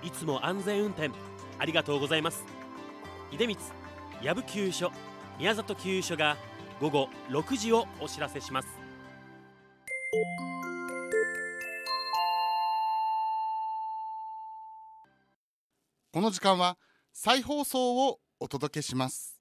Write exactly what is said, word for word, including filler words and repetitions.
いつも安全運転ありがとうございます。出光矢部給油所宮里給油所がごごろくじをお知らせします。 この時間は再放送をお届けします。